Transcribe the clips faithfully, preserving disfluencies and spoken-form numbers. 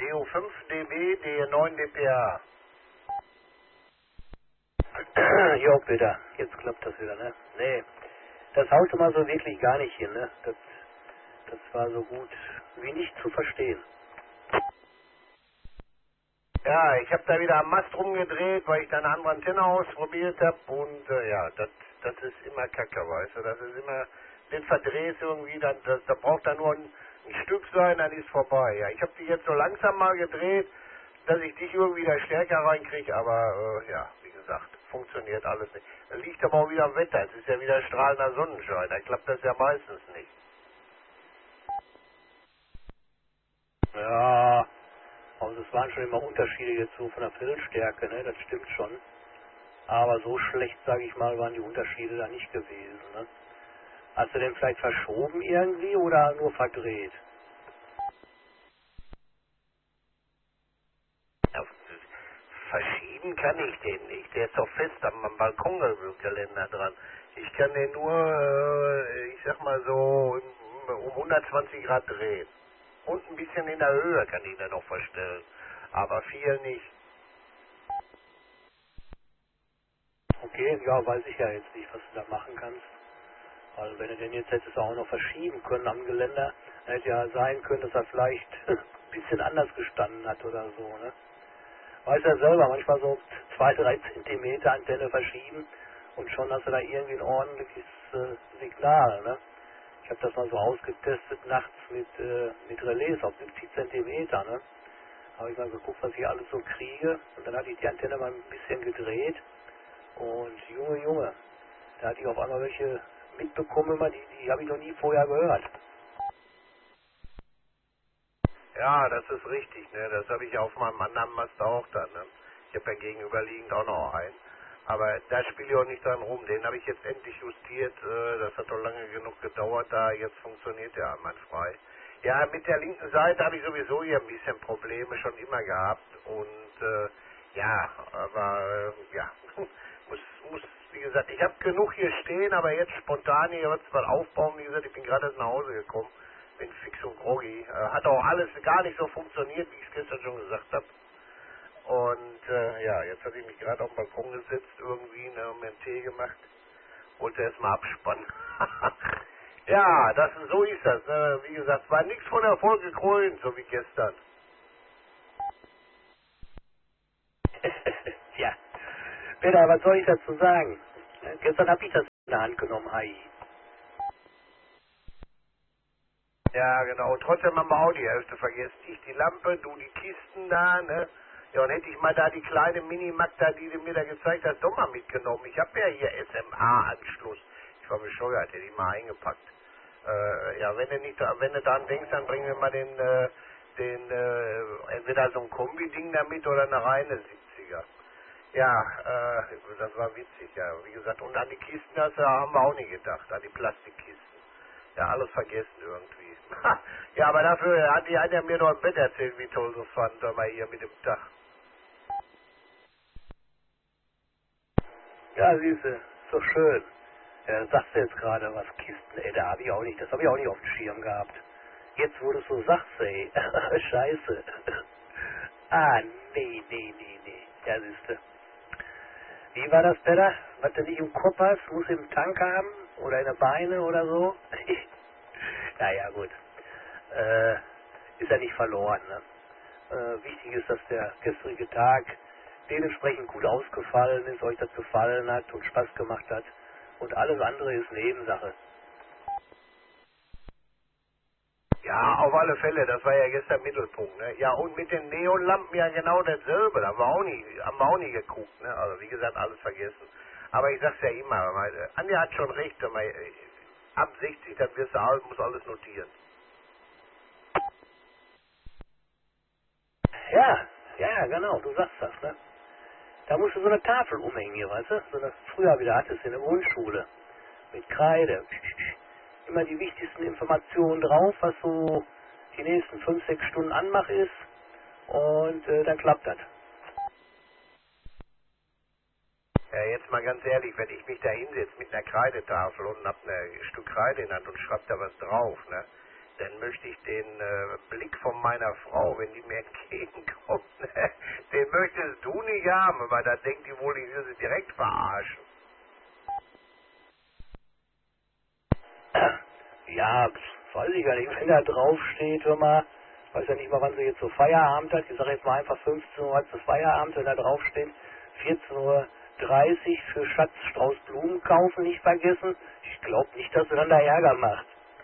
D O fünf dB, D neun dPa. Jo, bitte. Jetzt klappt das wieder, ne? Nee, das haute mal so wirklich gar nicht hin, ne? Das, das war so gut wie nicht zu verstehen. Ja, ich habe da wieder am Mast rumgedreht, weil ich da eine andere Antenne ausprobiert habe und äh, ja, das das ist immer Kacke, weißt du, das ist immer, den verdrehst irgendwie, dann, das, da braucht da nur ein, ein Stück sein, dann ist vorbei. Ja, ich habe die jetzt so langsam mal gedreht, dass ich dich irgendwie da stärker reinkriege, aber äh, ja, wie gesagt, funktioniert alles nicht. Das liegt aber auch wieder am Wetter, es ist ja wieder strahlender Sonnenschein, da klappt das ja meistens nicht. Ja, also es waren schon immer Unterschiede jetzt so von der Filmstärke, ne? Das stimmt schon. Aber so schlecht, sage ich mal, waren die Unterschiede da nicht gewesen, ne? Hast du den vielleicht verschoben irgendwie oder nur verdreht? Ja, verschieben kann ich den nicht. Der ist doch fest am, am Balkongeländer dran. Ich kann den nur, äh, ich sag mal so, um, um hundertzwanzig Grad drehen. Und ein bisschen in der Höhe kann ich den noch verstellen. Aber viel nicht. Okay, ja, weiß ich ja jetzt nicht, was du da machen kannst. Weil wenn du den jetzt hättest auch noch verschieben können am Geländer, hätte ja sein können, dass er vielleicht ein bisschen anders gestanden hat oder so, ne? Weiß ja selber, manchmal so zwei, drei Zentimeter Antenne verschieben und schon hast du da irgendwie ein ordentliches äh, Signal, ne? Ich habe das mal so ausgetestet nachts mit, äh, mit Relais auf siebzig Zentimeter, ne? Habe ich mal geguckt, was ich alles so kriege und dann hatte ich die Antenne mal ein bisschen gedreht und Junge, Junge, da hatte ich auf einmal welche mitbekommen, immer, die, die habe ich noch nie vorher gehört. Ja, das ist richtig, ne? Das habe ich auf meinem anderen Mast auch dann, ne? Ich habe ja gegenüberliegend auch noch einen. Aber da spiele ich auch nicht dran rum. Den habe ich jetzt endlich justiert. Äh, das hat doch lange genug gedauert da. Jetzt funktioniert der einwandfrei. Ja, mit der linken Seite habe ich sowieso hier ein bisschen Probleme schon immer gehabt. Und äh, ja, aber äh, ja, muss, muss, wie gesagt, ich habe genug hier stehen, aber jetzt spontan hier wird es mal aufbauen. Wie gesagt, ich bin gerade nach Hause gekommen. Bin fix und groggy. Äh, hat auch alles gar nicht so funktioniert, wie ich es gestern schon gesagt habe. Und äh, ja, jetzt hatte ich mich gerade auf den Balkon gesetzt, irgendwie, ne, und mir einen Tee gemacht. Wollte erstmal abspannen. Ja, das, so ist das. Ne? Wie gesagt, war nichts von Erfolg gekrönt, so wie gestern. Tja, Peter, was soll ich dazu sagen? Äh, Gestern habe ich das in der Hand genommen, Hai. Ja, genau. Und trotzdem haben wir auch die Hälfte vergessen. Ich die Lampe, du die Kisten da, ne? Ja, und hätte ich mal da die kleine Minimac da, die du mir da gezeigt hast, doch mal mitgenommen. Ich habe ja hier S M A-Anschluss. Ich war bescheuert, hätte ich mal eingepackt. Äh, ja, wenn du nicht, wenn du daran denkst, dann bringen wir mal den, äh, den, äh, entweder so ein Kombi-Ding damit oder eine reine siebziger. Ja, äh, das war witzig, ja. Wie gesagt, und an die Kisten, das äh, haben wir auch nicht gedacht, an die Plastikkisten. Ja, alles vergessen irgendwie. Ja, aber dafür hat die einer mir noch im Bett erzählt, wie toll sie es fand, da mal hier mit dem Dach. Ja, siehste, ist doch schön. Ja, sagst du jetzt gerade was, Kisten, ey, da habe ich auch nicht, das habe ich auch nicht auf dem Schirm gehabt. Jetzt, wo du es so sagst, ey, scheiße. Ah, nee, nee, nee, nee, ja, siehste. Wie war das, Peter? Was du nicht im Kopf hast, musst du im Tank haben oder in den Beine oder so? Ja, ja, gut. Äh, ist ja nicht verloren, ne? Äh, wichtig ist, dass der gestrige Tag dementsprechend gut ausgefallen ist, euch das gefallen hat und Spaß gemacht hat. Und alles andere ist Nebensache. Ja, auf alle Fälle, das war ja gestern Mittelpunkt, ne? Ja, und mit den Neonlampen ja genau dasselbe, da haben wir auch nie, haben wir auch nie geguckt, ne? Also wie gesagt, alles vergessen. Aber ich sag's ja immer, weil, Anja hat schon recht, wenn man, äh, ab sechzig, dann wirst du alles, muss alles notieren. Ja, ja, genau, du sagst das, ne? Da musst du so eine Tafel umhängen hier, weißt du? So eine früher wieder hattest in der Grundschule. Mit Kreide. Immer die wichtigsten Informationen drauf, was so die nächsten fünf, sechs Stunden Anmach ist. Und äh, dann klappt das. Ja, jetzt mal ganz ehrlich, wenn ich mich da hinsetze mit einer Kreidetafel und hab ein Stück Kreide in der Hand und schreib da was drauf, ne? dann möchte ich den äh, Blick von meiner Frau, wenn die mir entgegenkommt, ne, den möchtest du nicht haben, aber da denkt die wohl, ich will sie direkt verarschen. Ja, pf, weiß ich gar nicht, wenn da drauf steht, hör mal, ich weiß ja nicht mal, wann sie jetzt so Feierabend hat, ich sage jetzt mal einfach fünfzehn Uhr hat sie Feierabend, wenn da drauf steht, vierzehn Uhr dreißig für Schatz Strauß Blumen kaufen, nicht vergessen. Ich glaube nicht, dass sie dann da Ärger macht.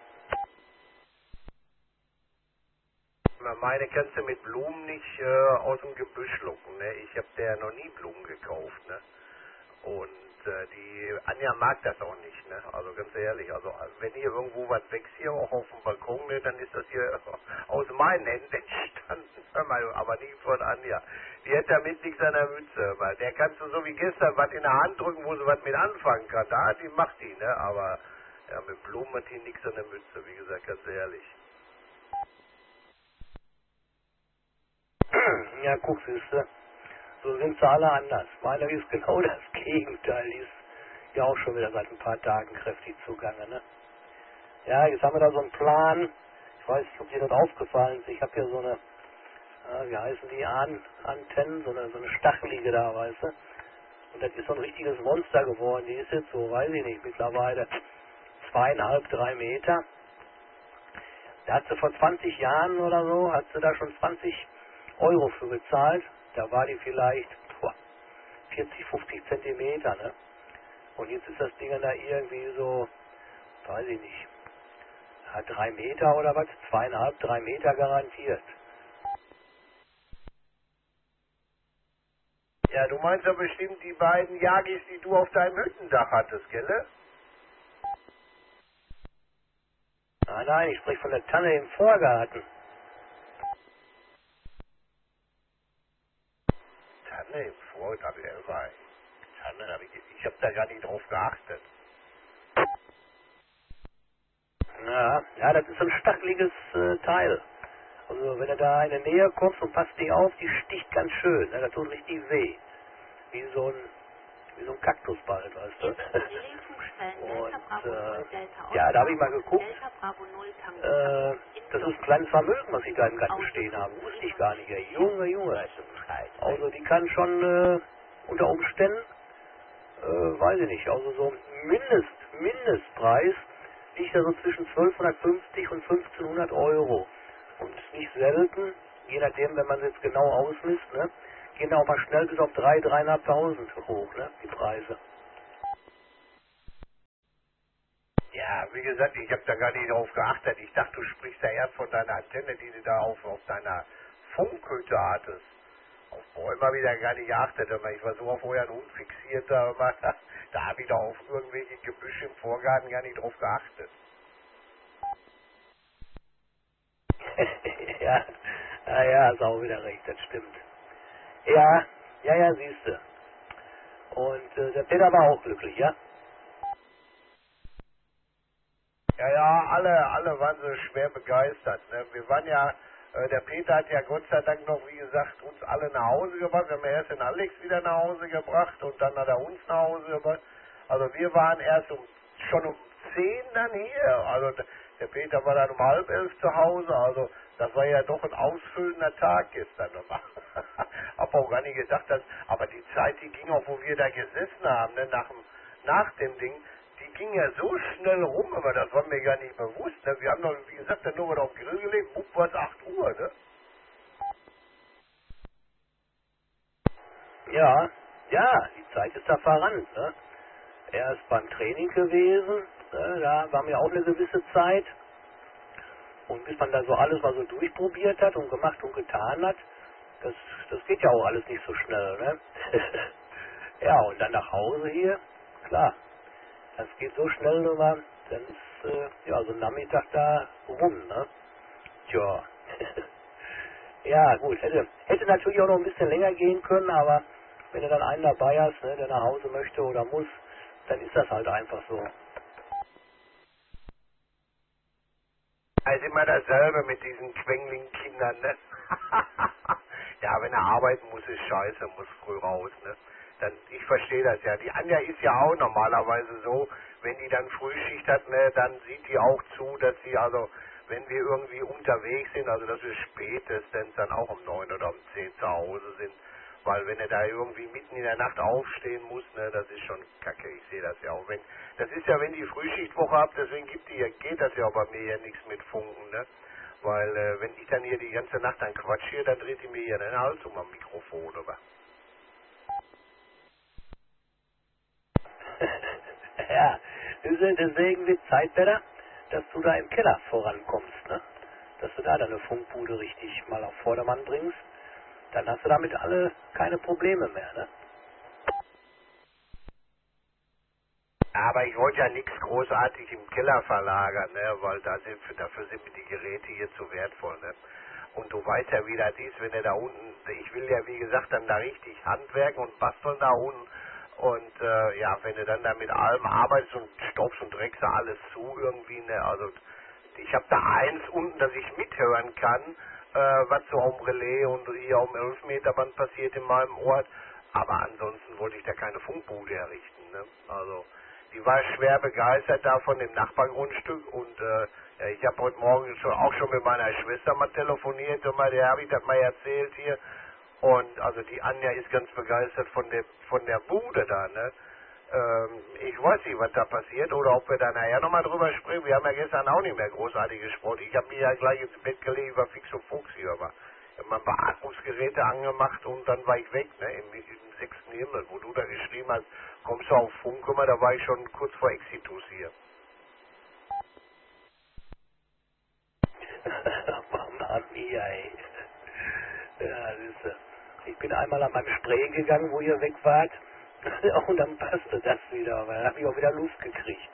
Meine kannst du mit Blumen nicht äh, aus dem Gebüsch locken, ne? Ich habe der noch nie Blumen gekauft, ne? Und äh, die Anja mag das auch nicht, ne? Also ganz ehrlich, also wenn hier irgendwo was wächst hier auch auf dem Balkon, ne, dann ist das hier aus meinen Händen entstanden, hör mal, aber nicht von Anja. Die hätte damit nichts an der Mütze, weil der kannst du so wie gestern was in der Hand drücken, wo sie was mit anfangen kann. Da, die macht die, ne? Aber ja, mit Blumen hat die nichts an der Mütze, wie gesagt, ganz ehrlich. Ja, guck, siehste, so sind sie alle anders. Meine ist genau das Gegenteil, die ist ja auch schon wieder seit ein paar Tagen kräftig zugange, ne? Ja, jetzt haben wir da so einen Plan, ich weiß nicht, ob dir das aufgefallen ist, ich habe hier so eine, äh, wie heißen die, An Antennen, so eine, so eine Stachelige da, weißt du? Und das ist so ein richtiges Monster geworden, die ist jetzt so, weiß ich nicht, mittlerweile zweieinhalb, drei Meter. Da hat sie vor zwanzig Jahren oder so, hat sie da schon zwanzig Euro für bezahlt. Da war die vielleicht boah, vierzig, fünfzig Zentimeter, ne? Und jetzt ist das Ding da irgendwie so, weiß ich nicht, ja, drei Meter oder was, zweieinhalb, drei Meter garantiert. Ja, du meinst ja bestimmt die beiden Yagis, die du auf deinem Hüttendach hattest, gell? Nein, nein, ich spreche von der Tanne im Vorgarten. Tanne im Vorgarten, ja, immer. Tanne, hab ich, ich habe da gar nicht drauf geachtet. Ja, ja, das ist so ein stacheliges äh, Teil. Also wenn du da in der Nähe kommst und passt nicht auf, die sticht ganz schön. Ne? Das tut richtig weh. Wie so ein, wie so ein Kaktusball, weißt du. Und äh, ja, da habe ich mal geguckt. Äh, das ist ein kleines Vermögen, was ich da im Garten stehen habe. Wusste ich gar nicht. Ja, Junge, Junge. Also die kann schon äh, unter Umständen, äh, weiß ich nicht, also so Mindest, Mindestpreis liegt ja so zwischen zwölfhundertfünfzig und fünfzehnhundert Euro. Und nicht selten, je nachdem, wenn man es jetzt genau ausmisst, ne, gehen da auch mal schnell bis auf drei, dreieinhalbtausend hoch, ne, die Preise. Ja, wie gesagt, ich habe da gar nicht drauf geachtet. Ich dachte, du sprichst ja erst von deiner Antenne, die du da auf, auf deiner Funkhütte hattest. Auf Bäume habe ich da gar nicht geachtet, aber ich war so auf euren Hund fixiert, aber da habe ich doch auf irgendwelche Gebüsche im Vorgarten gar nicht drauf geachtet. Ja, ja, ja, hast auch wieder recht, das stimmt. Ja, ja, ja, siehste. Und äh, der Peter war auch glücklich, ja? Ja, ja, alle, alle waren so schwer begeistert. Ne? Wir waren ja, äh, der Peter hat ja Gott sei Dank noch, wie gesagt, uns alle nach Hause gebracht. Wir haben ja erst den Alex wieder nach Hause gebracht und dann hat er uns nach Hause gebracht. Also wir waren erst um, schon um zehn dann hier. Also d- der Peter war dann um halb elf zu Hause. Also das war ja doch ein ausfüllender Tag gestern nochmal. Hab auch gar nicht gedacht, dass, aber die Zeit, die ging auch, wo wir da gesessen haben, ne? nach, dem, nach dem Ding. Die ging ja so schnell rum, aber das war mir gar nicht bewusst. Ne? Wir haben doch, wie gesagt, dann nur wieder auf den Grill gelegt, bupp, war es acht Uhr, ne? Ja, ja, die Zeit ist da verrannt, ne? Er ist beim Training gewesen, ne? Da war mir auch eine gewisse Zeit. Und bis man da so alles mal so durchprobiert hat und gemacht und getan hat, das, das geht ja auch alles nicht so schnell, ne? Ja, und dann nach Hause hier, klar, das geht so schnell nur, dann ist äh, ja so ein Nachmittag da rum, ne? Tja. Ja, gut, hätte, hätte natürlich auch noch ein bisschen länger gehen können, aber wenn du dann einen dabei hast, ne, der nach Hause möchte oder muss, dann ist das halt einfach so. Also immer dasselbe mit diesen Quenglingkindern, ne? Ja, wenn er arbeiten muss, ist scheiße, muss früh raus, ne? Dann, ich verstehe das ja. Die Anja ist ja auch normalerweise so, wenn die dann Frühschicht hat, ne, dann sieht die auch zu, dass sie also wenn wir irgendwie unterwegs sind, also dass wir spätestens dann auch um neun oder um zehn zu Hause sind. Weil wenn er da irgendwie mitten in der Nacht aufstehen muss, ne, das ist schon kacke. Ich sehe das ja auch. Wenn, das ist ja, wenn die Frühschichtwoche habt, deswegen gibt die, geht das ja bei mir ja nichts mit Funken, ne? Weil äh, wenn ich dann hier die ganze Nacht dann Quatsch hier, dann dreht die mir ja den Hals um am Mikrofon, oder? Ja, deswegen wird Zeit besser, dass du da im Keller vorankommst, ne? Dass du da deine Funkbude richtig mal auf Vordermann bringst. Dann hast du damit alle keine Probleme mehr, ne? Aber ich wollte ja nichts großartig im Keller verlagern, ne? Weil da sind, dafür sind mir die Geräte hier zu wertvoll, ne? Und du weißt ja, wie das ist, wenn er da unten, ich will ja wie gesagt dann da richtig handwerken und basteln da unten. Und äh, ja, wenn du dann da mit allem arbeitest und stopfst und dreckst da alles zu irgendwie, ne? Also ich habe da eins unten, dass ich mithören kann, äh, was so am Relais und hier am Elfmeterband passiert in meinem Ort. Aber ansonsten wollte ich da keine Funkbude errichten, ne? Also die war schwer begeistert da von dem Nachbargrundstück und äh, ja, ich habe heute Morgen schon auch schon mit meiner Schwester mal telefoniert und mal, der habe ich das mal erzählt hier. Und also die Anja ist ganz begeistert von der von der Bude da, ne? Ähm, ich weiß nicht, was da passiert oder ob wir da nachher nochmal drüber sprechen. Wir haben ja gestern auch nicht mehr großartig gesprochen. Ich habe mich ja gleich ins Bett gelegt, war fix und fuchs hier, aber ich habe mal ein paar Beatmungsgeräte angemacht und dann war ich weg, ne? Im, im sechsten Himmel, wo du da geschrieben hast, kommst du auf Funk, guck mal, da war ich schon kurz vor Exitus hier. Mama mia, ey. Ja, siehste. Ich bin einmal an meinem Spray gegangen, wo ihr weg wart. Und dann passte das wieder, aber dann habe ich auch wieder Luft gekriegt.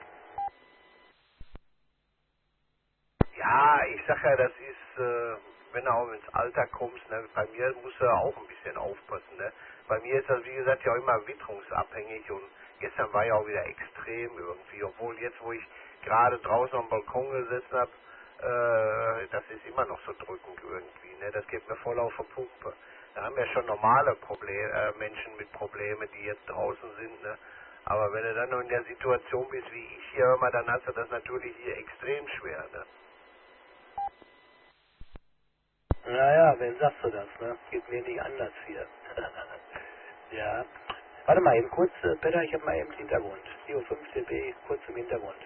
Ja, ich sag ja, das ist, äh, wenn du auch ins Alter kommst, ne, bei mir musst du auch ein bisschen aufpassen, ne. Bei mir ist das, wie gesagt, ja auch immer witterungsabhängig und gestern war ja auch wieder extrem irgendwie, obwohl jetzt, wo ich gerade draußen am Balkon gesessen habe, äh, das ist immer noch so drückend irgendwie, ne, das geht mir voll auf die Pumpe. Da haben wir schon normale Probleme, äh, Menschen mit Problemen, die jetzt draußen sind, ne. Aber wenn du dann noch in der Situation bist, wie ich hier immer, dann hast du das natürlich hier extrem schwer, ne. Naja, wen sagst du das, ne? Geht mir nicht anders hier. Ja. Warte mal eben kurz, äh, Peter, ich habe mal eben Hintergrund. I O fünf D B, kurz im Hintergrund.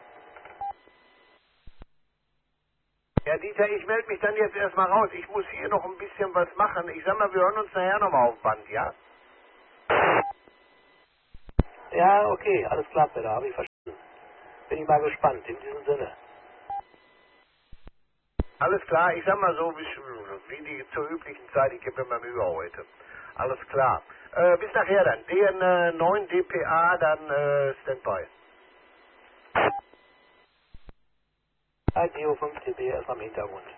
Ja, Dieter, ich melde mich dann jetzt erstmal raus. Ich muss hier noch ein bisschen was machen. Ich sag mal, wir hören uns nachher nochmal auf Band, ja? Ja, okay, alles klar, Peter, habe ich verstanden. Bin ich mal gespannt, in diesem Sinne. Alles klar, ich sag mal so, wie, wie die zur üblichen Zeit, ich gebe mir Mühe heute. Alles klar. Äh, bis nachher dann. D N neun D P A, dann äh, Standby. I O fünf D B erstmal im Hintergrund.